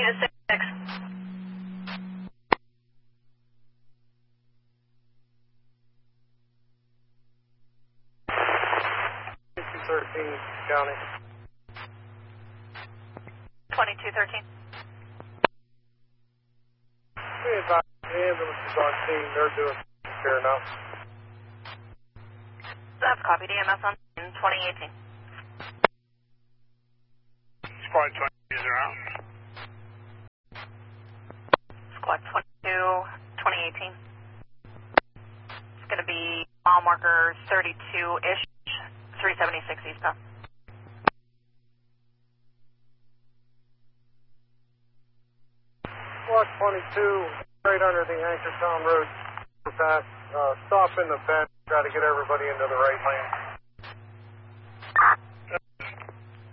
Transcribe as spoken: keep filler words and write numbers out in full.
unit six. twenty-two thirteen, County. twenty-two thirteen. We advise the ambulance is on scene. They're doing fair enough. That's copy. D M S on twenty eighteen. Squad twenty is around. Squad twenty-two, twenty eighteen. It's going to be mile marker thirty-two-ish, three seventy-six eastbound. Squad twenty-two, right under the Anchortown Road overpass. Uh, stop in the bend. Try to get everybody into the right lane.